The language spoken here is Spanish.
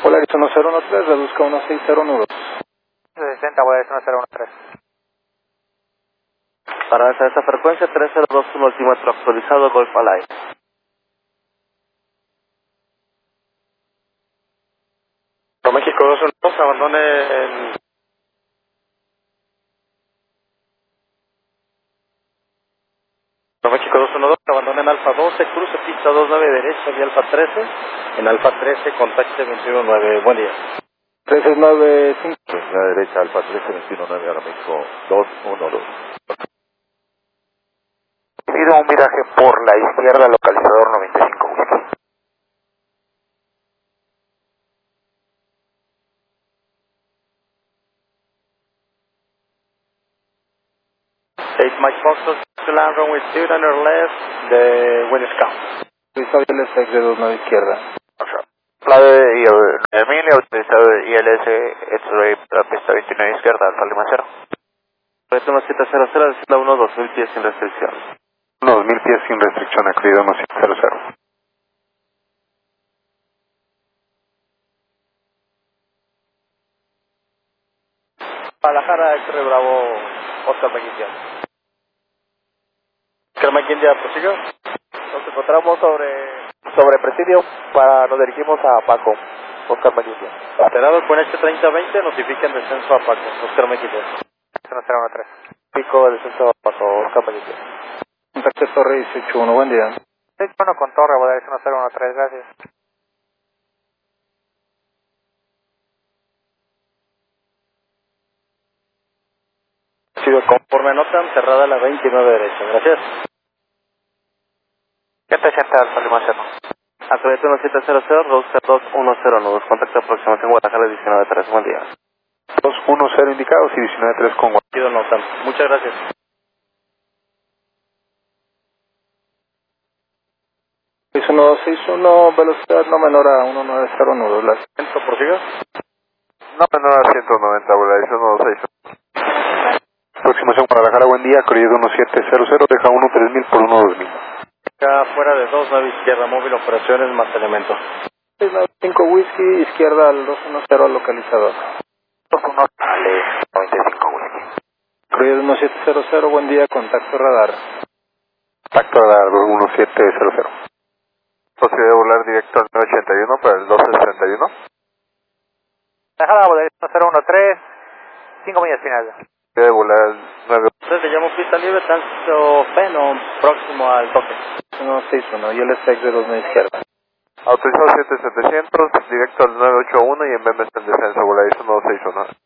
Polaris 1013, reduzca 1609. 60, Polaris 1013. Para esa frecuencia 302, un altímetro actualizado, Golf al aire. México 212, abandone en... México 212, abandone en Alfa 12, cruce pista 29 derecha de Alfa 13. En Alfa 13, contacte 219. Buen día. 395. La derecha, Alfa 13, 219, ahora México 212. Pido un viraje por la izquierda, localizador 95 Whisky. Take Mike Foxtrot to land runway 2 on your left, the wind is calm. Autorizado ILS de 29 izquierda. Lado y el mini autorizado ILS X-Ray, la pista 29 izquierda, Alfa Lima 0. Proyecto 1700, descienda 1, 2000 pies sin restricción. 2000 pies sin restricción, accedido 1700. Guadalajara, X-Ray Bravo, Oscar McIntyre. Oscar McIntyre, prosiga. Nos encontramos sobre Presidio, nos dirigimos a Paco, Oscar McIntyre. Alterados con este 3020, notifiquen descenso a Paco, Oscar McIntyre. 1013. Pico, descenso a Paco, Oscar McIntyre. Contacto Torre 181, buen día. Bueno, con Torre, Polaris 1013, gracias. Sido conforme anotan, cerrada la 29 derecha. Gracias. 180, Alfa Lima 0. A proyecto 1700, reduzca 210, contacto aproximación Guadalajara 193, buen día. 210 indicados y 193 con Sido notan. Muchas gracias. Es 1261, velocidad no menor a 190 nudos. La Prosiga. No menor a 190, Polaris 126. aproximación Guadalajara, buen día, corrido 1700, deja 13000 por 12000. Acá fuera de 29 izquierda, móvil, operaciones más elementos. 695 Whisky, izquierda al 210 al localizador. 21, Ale, 95 Whisky. Corrido 1700, buen día, contacto radar. Contacto radar 1700. Posibilidad de volar directo al 981 para el 1261. Guadalajara, Polaris 1013, 5 millas finales. Posibilidad de volar al 9. Entonces le llamo pista libre, tanto Phenom, próximo al toque. 161, y el SX de 29 izquierda. Autorizado 7700, directo al 981 y en BMS en descenso, Polaris 1261.